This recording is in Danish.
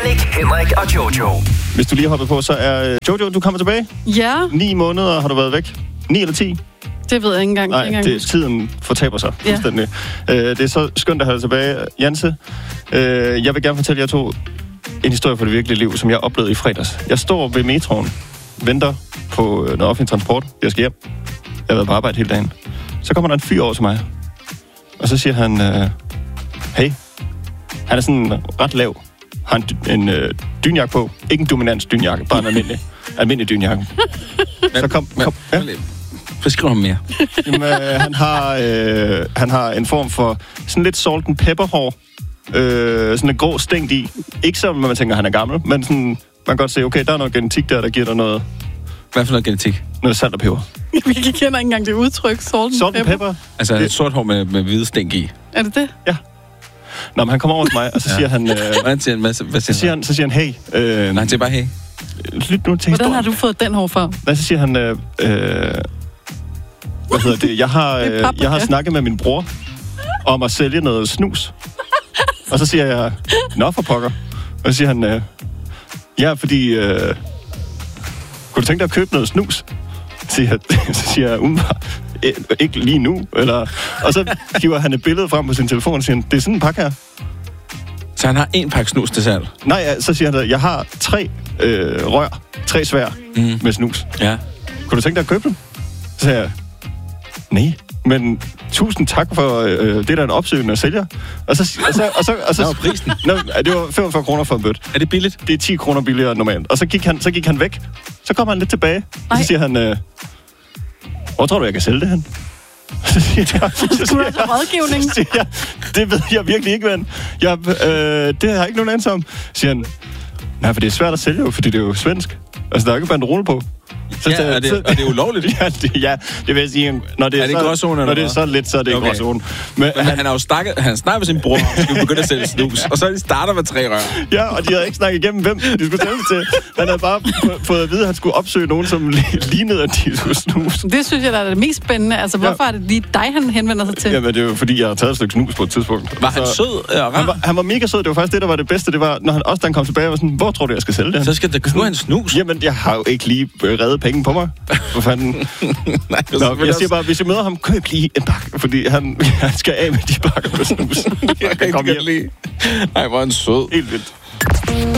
Nick, Henrik og Jojo. Hvis du lige har hoppet på, så er Jojo, du kommer tilbage. Ja. 9 måneder har du været væk. 9 eller 10? Det ved jeg ikke engang. Nej, tiden fortaber sig fuldstændig. Det er så skønt at have dig tilbage, Janse. Jeg vil gerne fortælle jer to en historie fra det virkelige liv, som jeg oplevede i fredags. Jeg står ved metroen, venter på noget offentlig transport. Jeg skal hjem. Jeg har været på arbejde hele dagen. Så kommer der en fyr over til mig. Og så siger han, hey. Han er sådan ret lav. Har en dynjakke på. Ikke en dominant dynjakke, bare en almindelig dynjakke. Så kom. Ja. Beskriv ham mere. Jamen, han har en form for sådan lidt salt and pepper hår. Sådan en grå stængt i. Ikke så, man tænker, han er gammel, men sådan, man kan godt se, okay, der er noget genetik der giver dig noget... Hvad for noget genetik? Noget salt og peber. Vi kender ikke engang det udtryk, salt and pepper. Altså et sort hår med hvide stænk i. Er det det? Ja. Nå, men han kommer over til mig, og så siger han... Så siger han, hey... Nej, han siger bare, hey. Lyt nu til historien. Hvordan har du fået den hår fra? Nej, så siger han... hvad hedder det? Jeg har snakket med min bror om at sælge noget snus. Og så siger jeg, nå for pokker. Og så siger han, ja, fordi... kunne du tænke dig at købe noget snus? Så siger jeg, ikke lige nu. Og så giver han et billede frem på sin telefon og siger, det er sådan en pakke her. Så han har 1 pakke snus til salg? Nej, så siger han, jeg har 3 rør, 3 svær med snus. Ja. Kunne du tænke dig at købe dem? Så siger jeg, nej, men tusind tak for det, der er en opsøgende sælger. Og så prisen? Det var 45 kroner for en bøt. Er det billigt? Det er 10 kroner billigere end normalt. Og så gik han væk. Så kommer han lidt tilbage. Og så siger han, hvor tror du, jeg kan sælge det hen? Så siger jeg, det ved jeg virkelig ikke, ven. Det har jeg ikke nogen anelse om. Så siger han, nej, for det er svært at sælge jo, fordi det er jo svensk. Altså, der er ikke banderole på. Og det er ulovligt? Det vil jeg sige. Når det er gråzone, når det er så lidt, så er det ikke gråzone. Men han har jo snakket med sin bror, og skulle begynde at sælge snus. Og så de starter med 3 rør. Ja, og de havde ikke snakket igennem, hvem de skulle sælge til. Han havde bare fået at vide, at han skulle opsøge nogen, som lignede, at de skulle snus. Det synes jeg, der er det mest spændende. Altså, hvorfor er det lige dig, han henvender sig til? Jamen, det er jo fordi, jeg har taget et stykke snus på et tidspunkt. Var han sød? Han var mega sød. Det var faktisk det, der var det bedste. Det var, når han kom tilbage, var sådan, hvor tror du, jeg skal sælge det? Så skal der købe en snus. Jamen, jeg har jo ikke lige reddet penge på mig. Hvor fanden? Nej, jeg siger bare, hvis jeg møder ham, køb lige en pakke, fordi han skal af med de pakker med snus. Jeg kan godt lide. Ej, hvor er han sød. Helt vildt.